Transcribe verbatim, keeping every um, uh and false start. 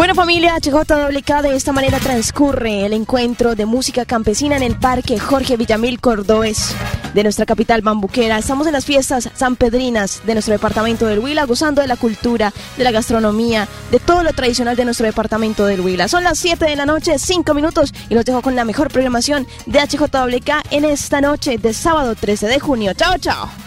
Bueno, familia, H J W K, de esta manera transcurre el encuentro de música campesina en el Parque Jorge Villamil Cordobés de nuestra capital bambuquera. Estamos en las fiestas sanpedrinas de nuestro departamento del Huila, gozando de la cultura, de la gastronomía, de todo lo tradicional de nuestro departamento del Huila. Son las siete de la noche, cinco minutos, y los dejo con la mejor programación de H J W K en esta noche de sábado trece de junio. Chao, chao.